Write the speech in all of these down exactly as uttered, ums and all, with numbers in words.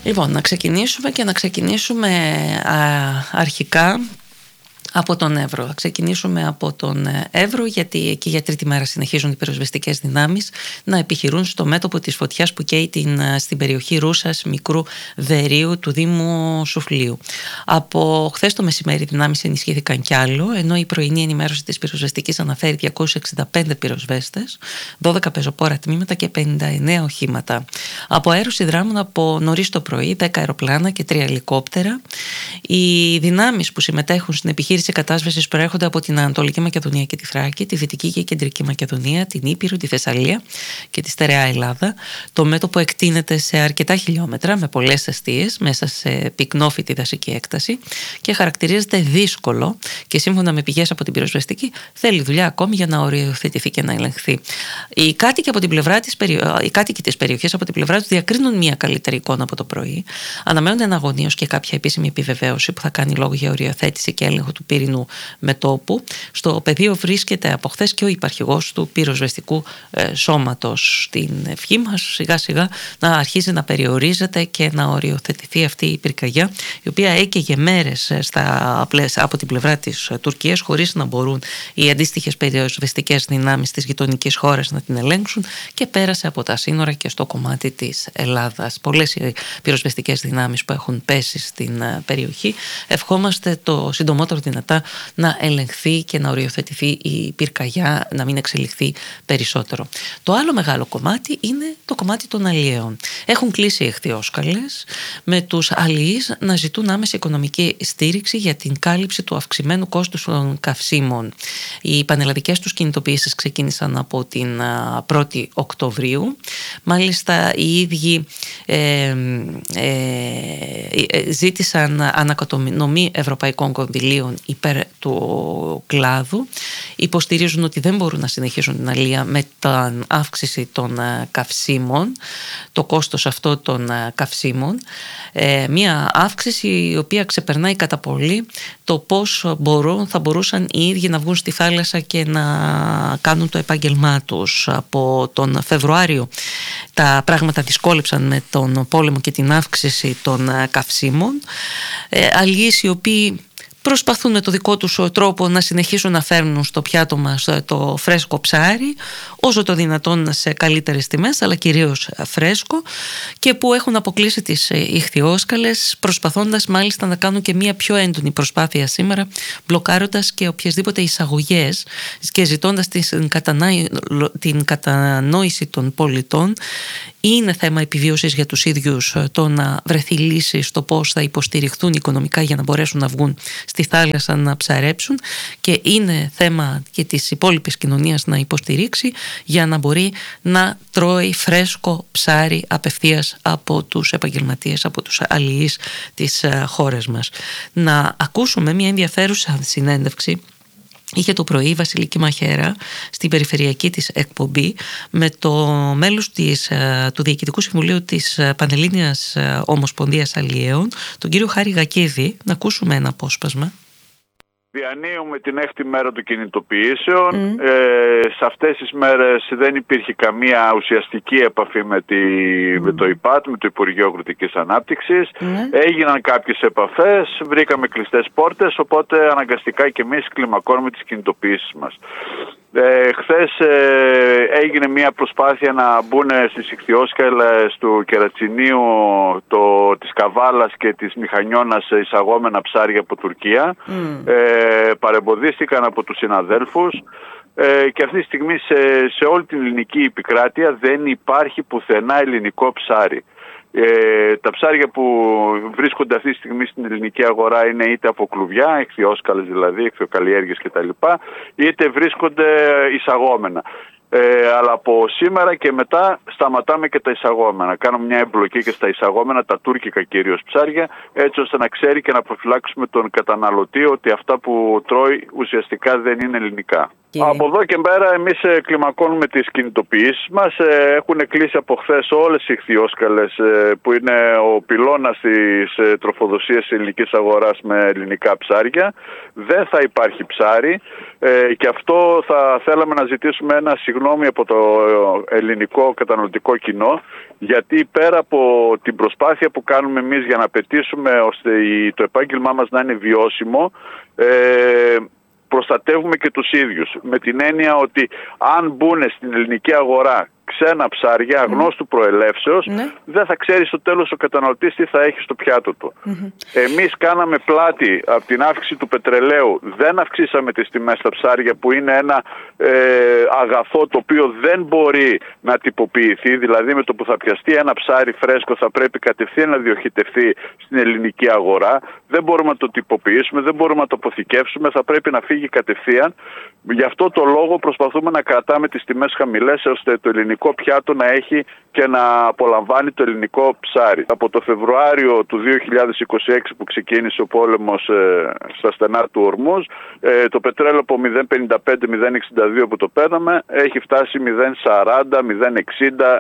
Λοιπόν, να ξεκινήσουμε και να ξεκινήσουμε α, αρχικά από τον Εύρο. Θα ξεκινήσουμε από τον Εύρο, γιατί εκεί για τρίτη μέρα συνεχίζουν οι πυροσβεστικές δυνάμεις να επιχειρούν στο μέτωπο της φωτιάς που καίει την, στην περιοχή Ρούσας Μικρού Βερίου του Δήμου Σουφλίου. Από χθες το μεσημέρι οι δυνάμεις ενισχύθηκαν κι άλλο, ενώ η πρωινή ενημέρωση της πυροσβεστικής αναφέρει διακόσιους εξήντα πέντε πυροσβέστες, δώδεκα πεζοπόρα τμήματα και πενήντα εννέα οχήματα. Από αέρωση δράμουν από νωρίς το πρωί δέκα αεροπλάνα και τρία ελικόπτερα. Οι δυνάμεις που συμμετέχουν στην επιχείρηση οι κατάσβεσης προέρχονται από την Ανατολική Μακεδονία και τη Θράκη, τη Δυτική και Κεντρική Μακεδονία, την Ήπειρο, τη Θεσσαλία και τη στερεά Ελλάδα. Το μέτωπο εκτείνεται σε αρκετά χιλιόμετρα με πολλές εστίες μέσα σε πυκνόφυτη δασική έκταση και χαρακτηρίζεται δύσκολο και σύμφωνα με πηγές από την πυροσβεστική θέλει δουλειά ακόμη για να οριοθετηθεί και να ελεγχθεί. Οι κάτοικοι, από την πλευρά της, οι κάτοικοι της περιοχής από την πλευρά τους διακρίνουν μια καλύτερη εικόνα από το πρωί. Αναμένουν εναγωνίως και κάποια επίσημη επιβεβαίωση που θα κάνει λόγο για οριοθέτηση και έλεγχο του πυρηνού μετώπου. Στο πεδίο βρίσκεται από χθες και ο υπαρχηγός του πυροσβεστικού ε, σώματος. Στην ευχή μας σιγά σιγά να αρχίζει να περιορίζεται και να οριοθετηθεί αυτή η πυρκαγιά, η οποία έκαιγε μέρες στα, από την πλευρά της Τουρκίας χωρίς να μπορούν οι αντίστοιχες πυροσβεστικές δυνάμεις της γειτονικής χώρας να την ελέγξουν και πέρασε από τα σύνορα και στο κομμάτι της Ελλάδας. Πολλές οι πυροσβεστικές δυνάμεις που έχουν πέσει στην περιοχή. Ευχόμαστε το συντομότερο δυνατά να ελεγχθεί και να οριοθετηθεί η πυρκαγιά, να μην εξελιχθεί περισσότερο. Το άλλο μεγάλο κομμάτι είναι το κομμάτι των αλλιέων. Έχουν κλείσει οι εχθιόσκαλες με τους αλλιείς να ζητούν άμεση οικονομική στήριξη για την κάλυψη του αυξημένου κόστους των καυσίμων. Οι πανελλαδικές τους κινητοποιήσεις ξεκίνησαν από την πρώτη Οκτωβρίου. Μάλιστα οι ίδιοι ε, ε, ε, ζήτησαν ανακατονομή ευρωπαϊκών κονδυλίων υπέρ του κλάδου. Υποστηρίζουν ότι δεν μπορούν να συνεχίσουν την αλία με την αύξηση των καυσίμων, το κόστος αυτό των καυσίμων, ε, μια αύξηση η οποία ξεπερνάει κατά πολύ το πώς μπορούν, θα μπορούσαν οι ίδιοι να βγουν στη θάλασσα και να κάνουν το επάγγελμά τους. Από τον Φεβρουάριο τα πράγματα δυσκόλεψαν με τον πόλεμο και την αύξηση των καυσίμων. Ε, αλλιείς οι οποίοι προσπαθούν με το δικό τους τρόπο να συνεχίσουν να φέρνουν στο πιάτο μας το φρέσκο ψάρι, όσο το δυνατόν σε καλύτερες τιμές, αλλά κυρίως φρέσκο, και που έχουν αποκλείσει τις ιχθυόσκαλες, προσπαθώντας μάλιστα να κάνουν και μια πιο έντονη προσπάθεια σήμερα, μπλοκάροντας και οποιασδήποτε εισαγωγές και ζητώντας την κατανόηση των πολιτών. Είναι θέμα επιβίωσης για τους ίδιους το να βρεθεί λύση στο πώς θα υποστηριχθούν οικονομικά για να μπορέσουν να βγουν στη θάλασσα να ψαρέψουν, και είναι θέμα και της υπόλοιπης κοινωνίας να υποστηρίξει για να μπορεί να τρώει φρέσκο ψάρι απευθείας από τους επαγγελματίες, από τους αλληλείς της χώρας μας. Να ακούσουμε μια ενδιαφέρουσα συνέντευξη είχε το πρωί η Βασιλική Μαχαίρα στην περιφερειακή της εκπομπή με το μέλος της, του Διοικητικού Συμβουλίου της Πανελλήνιας Ομοσπονδίας Αλλιέων, τον κύριο Χάρη Γακίδη. Να ακούσουμε ένα απόσπασμα. Διανύουμε την έκτη μέρα των κινητοποιήσεων. Mm. Ε, σε αυτές τις μέρες δεν υπήρχε καμία ουσιαστική επαφή με, τη, mm. με το ΙΠΑΤ, με το Υπουργείο Αγροτικής Ανάπτυξης. Mm. Έγιναν κάποιες επαφές, βρήκαμε κλειστές πόρτες, οπότε αναγκαστικά και εμείς κλιμακώνουμε τις κινητοποιήσεις μας. Ε, χθες ε, έγινε μια προσπάθεια να μπουν στις ιχθυόσκαλες του Κερατσινίου, το, της Καβάλας και της Μηχανιώνας εισαγόμενα ψάρια από Τουρκία. Mm. Ε, παρεμποδίστηκαν από τους συναδέλφους ε, και αυτή τη στιγμή σε, σε όλη την ελληνική επικράτεια δεν υπάρχει πουθενά ελληνικό ψάρι. Ε, τα ψάρια που βρίσκονται αυτή τη στιγμή στην ελληνική αγορά είναι είτε από κλουβιά, εχθιόσκαλες δηλαδή, εχθιοκαλλιέργειες κτλ, είτε βρίσκονται εισαγόμενα. Ε, αλλά από σήμερα και μετά σταματάμε και τα εισαγόμενα. Κάνουμε μια εμπλοκή και στα εισαγόμενα, τα τουρκικά κυρίως ψάρια, έτσι ώστε να ξέρει και να προφυλάξουμε τον καταναλωτή ότι αυτά που τρώει ουσιαστικά δεν είναι ελληνικά. Από εδώ και πέρα εμείς κλιμακώνουμε τις κινητοποιήσεις μας. Έχουν κλείσει από χθες όλες οι ιχθυόσκαλες που είναι ο πυλώνας της τροφοδοσίας της ελληνικής αγοράς με ελληνικά ψάρια. Δεν θα υπάρχει ψάρι και αυτό θα θέλαμε να ζητήσουμε ένα συγγνώμη από το ελληνικό καταναλωτικό κοινό, γιατί πέρα από την προσπάθεια που κάνουμε εμείς για να πετύσουμε ώστε το επάγγελμά μας να είναι βιώσιμο, προστατεύουμε και τους ίδιους, με την έννοια ότι αν μπουν στην ελληνική αγορά ξένα ψάρια αγνώστου προελεύσεως, mm. δεν θα ξέρει στο τέλος ο καταναλωτής τι θα έχει στο πιάτο του. Mm-hmm. Εμείς κάναμε πλάτη από την αύξηση του πετρελαίου, δεν αυξήσαμε τις τιμές στα ψάρια που είναι ένα ε, αγαθό το οποίο δεν μπορεί να τυποποιηθεί, δηλαδή με το που θα πιαστεί ένα ψάρι φρέσκο θα πρέπει κατευθείαν να διοχετευτεί στην ελληνική αγορά, δεν μπορούμε να το τυποποιήσουμε, δεν μπορούμε να το αποθηκεύσουμε, θα πρέπει να φύγει κατευθείαν. Γι' αυτό το λόγο προσπαθούμε να κρατάμε τις τιμές χαμηλές ώστε το ελληνικό πιάτο να έχει και να απολαμβάνει το ελληνικό ψάρι. Από το Φεβρουάριο του δύο χιλιάδες είκοσι έξι που ξεκίνησε ο πόλεμος ε, στα στενά του Ορμούζ, ε, το πετρέλαιο από μηδέν πενήντα πέντε με μηδέν εξήντα δύο που το παίρναμε έχει φτάσει μηδέν σαράντα, μηδέν εξήντα,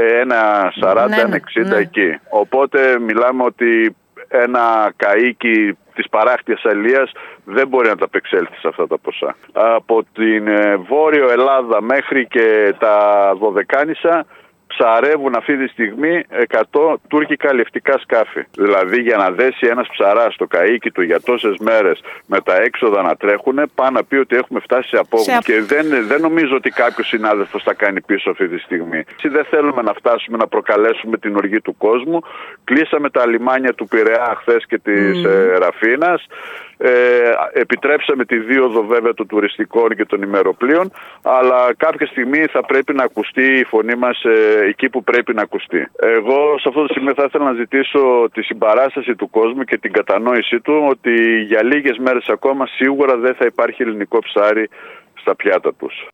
ένα σαράντα, ένα εξήντα εκεί. Οπότε μιλάμε ότι ένα καΐκι της παράκτιας αλίας δεν μπορεί να τα απεξέλθει σε αυτά τα ποσά. Από την Βόρειο Ελλάδα μέχρι και τα Δωδεκάνησα ψαρεύουν αυτή τη στιγμή εκατό τουρκικά λευτικά σκάφη. Δηλαδή για να δέσει ένας ψαράς στο καΐκι του για τόσες μέρες με τα έξοδα να τρέχουν, πάει να πει ότι έχουμε φτάσει σε απόγνωση. Σε... Και δεν, δεν νομίζω ότι κάποιος συνάδελφος θα κάνει πίσω αυτή τη στιγμή. Δεν θέλουμε να φτάσουμε να προκαλέσουμε την οργή του κόσμου. Κλείσαμε τα λιμάνια του Πειραιά χθες και της mm. ε, Ραφίνας. Ε, επιτρέψαμε τη δίωδο βέβαια των τουριστικών και των ημεροπλοίων, αλλά κάποια στιγμή θα πρέπει να ακουστεί η φωνή μας ε, εκεί που πρέπει να ακουστεί. Εγώ σε αυτό το σημείο θα ήθελα να ζητήσω τη συμπαράσταση του κόσμου και την κατανόησή του ότι για λίγες μέρες ακόμα σίγουρα δεν θα υπάρχει ελληνικό ψάρι στα πιάτα τους.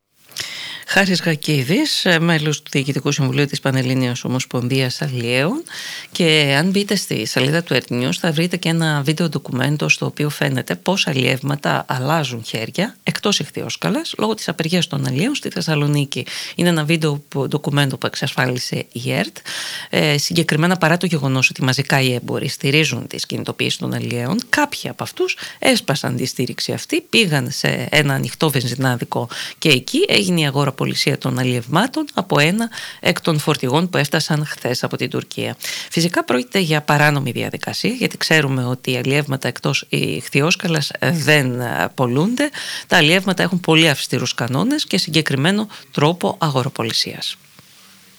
Χάρης Γακίδης, μέλος του Διοικητικού Συμβουλίου της Πανελλήνιας Ομοσπονδίας Αλλιέων, και αν μπείτε στη σελίδα του Earth News θα βρείτε και ένα βίντεο ντοκουμέντο στο οποίο φαίνεται πώς αλλιεύματα αλλάζουν χέρια εκτός ιχθυόσκαλας λόγω της απεργίας των αλλιέων στη Θεσσαλονίκη. Είναι ένα βίντεο ντοκουμέντο που εξασφάλισε η ΕΡΤ. Ε, συγκεκριμένα, παρά το γεγονός ότι μαζικά οι έμποροι στηρίζουν τις κινητοποιήσεις των αλλιέων, κάποιοι από αυτούς έσπασαν τη στήριξη αυτή, πήγαν σε ένα ανοιχτό βενζινάδικο και εκεί έγινε η αγοραπολισία των αλλιευμάτων από ένα εκ των φορτηγών που έφτασαν χθες από την Τουρκία. Φυσικά πρόκειται για παράνομη διαδικασία, γιατί ξέρουμε ότι οι αλλιεύματα εκτός ιχθυόσκαλας δεν πολλούνται. Τα αλλιεύματα έχουν πολύ αυστηρούς κανόνες και συγκεκριμένο τρόπο αγοραπολισίας.